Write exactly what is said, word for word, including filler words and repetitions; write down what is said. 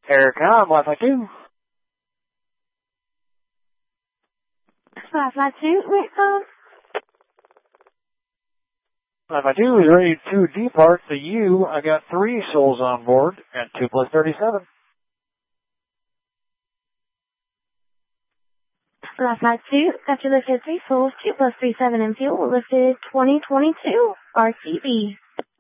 Aircom, Wi-Fi two. Wi-Fi two, Aircom. Wi-Fi two is ready to depart the U. I got three souls on board at two plus thirty-seven. Wi-Fi two, after lifted three souls, two plus three seven and fuel, lifted twenty twenty-two, R T B.